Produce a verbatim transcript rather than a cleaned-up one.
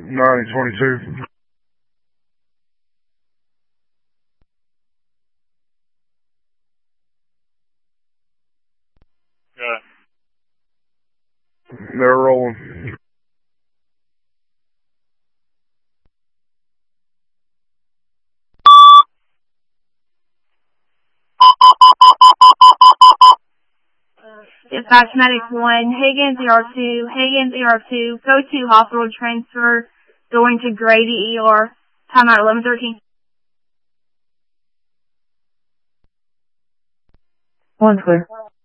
ninety twenty-two. Yeah. They're rolling. Dispatch Medic one, Higgins E R two, Higgins E R two, go to hospital transfer, going to Grady E R, time out eleven thirteen. One clear.